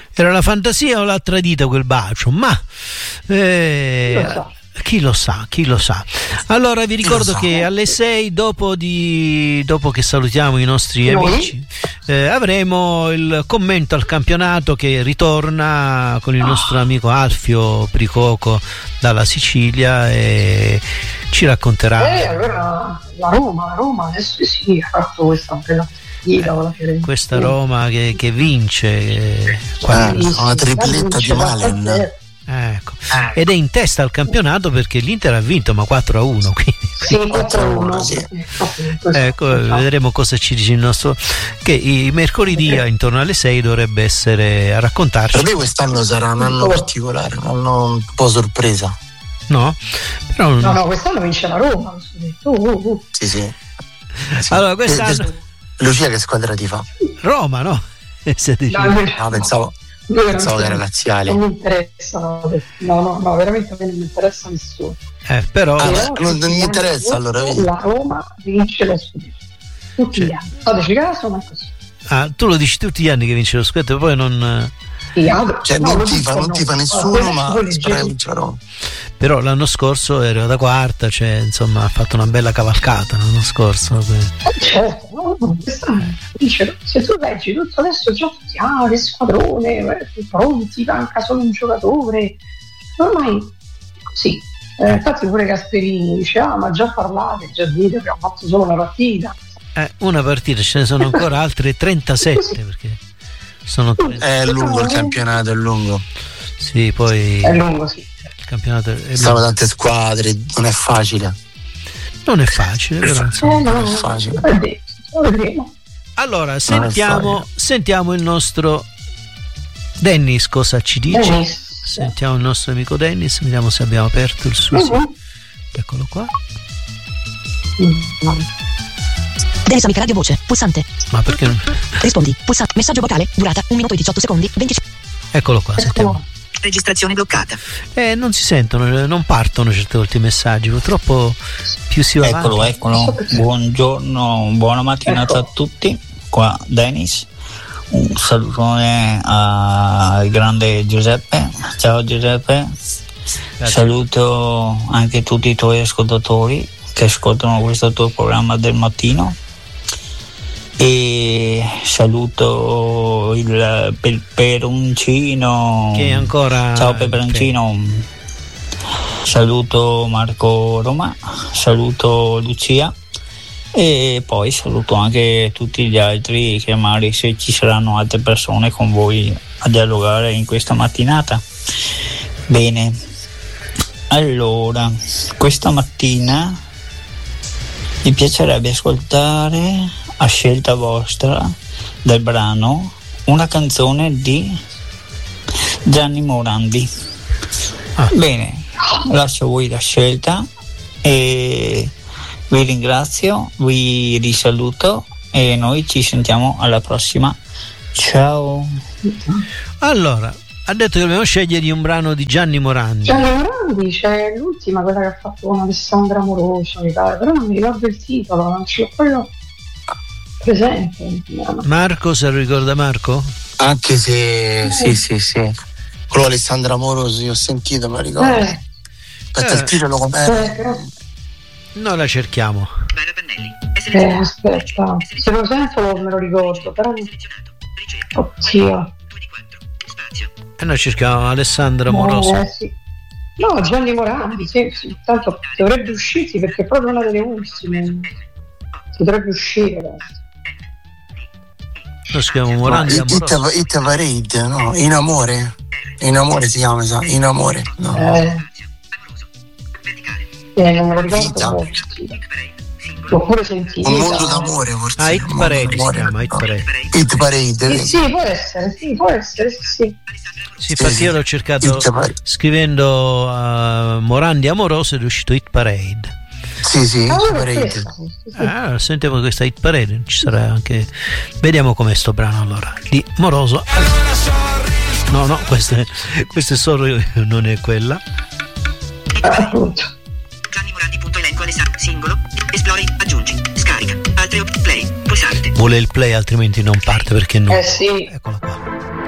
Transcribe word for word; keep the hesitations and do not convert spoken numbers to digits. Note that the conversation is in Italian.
Era la fantasia o l'ha tradita quel bacio? Ma eh, chi lo sa, chi lo sa. Allora vi ricordo che alle sei, dopo, di, dopo che salutiamo i nostri amici, eh, avremo il commento al campionato che ritorna con il nostro amico Alfio Pricoco dalla Sicilia e ci racconterà. Eh, allora la Roma, la Roma adesso sì, ha fatto questa bella eh, questa Roma che, che vince eh, eh, una tripletta di Malen. Ecco. Ed è in testa al campionato perché l'Inter ha vinto ma quattro a uno, quindi, sì, quattro a uno sì. Ecco, vedremo cosa ci dice il nostro, che i mercoledì intorno alle sei dovrebbe essere a raccontarci. Per me quest'anno sarà un anno particolare, un anno un po' sorpresa. No? Però no, no, quest'anno vince la Roma. Uh, uh, uh. Sì, sì, sì. Allora quest'anno Lucia che squadra ti fa? Roma, no? Se no, no, pensavo Pensavo che era laziale. Non mi interessano, no, no, no, veramente a me non mi interessa nessuno. Eh, però ah, però non, non mi interessa allora. Vedi? La Roma vince lo scudetto tutti gli anni. Fateci caso, ma è così. Ah, tu lo dici tutti gli anni che vince lo scudetto e poi non. Sì, altro, cioè no, non non ti fa, non ti fa nessuno, ma spera che vince la Roma. Però l'anno scorso ero da quarta, cioè insomma ha fatto una bella cavalcata l'anno scorso. Eh, certo, no, no, dice, se tu leggi tutto adesso già tutti, ah che squadrone, pronti, manca solo un giocatore, ormai così. Eh, infatti pure Gasperini dice, ah ma già parlate, già dite che abbiamo fatto solo una partita. Eh, una partita, ce ne sono ancora altre trentasette perché sono trenta. È lungo il campionato, è lungo. Sì, poi è lungo, sì. Il campionato è sono tante squadre, non è facile. Non è facile, però insomma, eh, no, non è facile. Vedremo. Allora, sentiamo, sentiamo il nostro Dennis cosa ci dice. Dennis. Sentiamo il nostro amico Dennis, vediamo se abbiamo aperto il suo sito. Uh-huh. Eccolo qua. Uh-huh. Dennis amica radio voce, pulsante. Ma perché non... Rispondi, pulsante, messaggio vocale, durata un minuto e diciotto secondi, venti. Eccolo qua, sentiamo. Registrazione bloccata. Eh, non si sentono, non partono certe volte i messaggi, purtroppo più si va eccolo, avanti. Eccolo, buongiorno, buona mattinata ecco. a tutti, qua Dennis. Un salutone al grande Giuseppe. Ciao Giuseppe. Grazie. Saluto anche tutti i tuoi ascoltatori che ascoltano questo tuo programma del mattino. E saluto il Peperoncino che ancora ciao Peperoncino, saluto Marco Roma, saluto Lucia e poi saluto anche tutti gli altri che magari se ci saranno altre persone con voi a dialogare in questa mattinata. Bene, allora questa mattina mi piacerebbe ascoltare a scelta vostra del brano una canzone di Gianni Morandi. Ah. Bene, lascio a voi la scelta e vi ringrazio, vi risaluto e noi ci sentiamo alla prossima. Ciao. Allora, ha detto che dobbiamo scegliere un brano di Gianni Morandi. Gianni Morandi c'è l'ultima, quella che ha fatto con Alessandra Amoroso, mi pare, però non mi ricordo il titolo, non ce l'ho proprio presente. Marco, se lo ricorda Marco? Anche se eh. sì sì sì quello Alessandra Amoroso io ho sentito, ma ricordo eh. aspetta eh. il titolo com'è? Eh, però... noi la cerchiamo. Eh, aspetta, se lo sento me lo ricordo, però oddio, e noi cerchiamo Alessandra Amoroso. Eh, sì. No, Gianni Morandi, sì, sì, tanto dovrebbe uscirsi perché è proprio una delle ultime, dovrebbe uscire. Lo scriviamo Morandi no, Amoroso. It, it Parade, no? In amore. In amore si chiama, sa? In amore. No. Eh. Eh, non me lo ricordo. Oppure sentito. Un mondo d'amore forse. Ah, It Parade si chiama, It Parade. It Parade. Sì, sì, può essere, sì, può essere, sì, sì. Sì, perché sì, io l'ho cercato scrivendo uh, Morandi Amoroso ed è uscito Hit Parade. Sì, sì, ah, Hit Parade. Sì, sì. Ah, sentiamo questa Hit Parade, ci sarà anche. Vediamo com'è sto brano allora. Di Moroso. No, no, questo è, questo è solo, non è quella. Appunto. Gianni Morandi.elenco Alessandro singolo. Esplori, aggiungi, scarica. Altre op- play, pulsante. Vuole il play altrimenti non parte perché no. Eh sì. Eccola qua.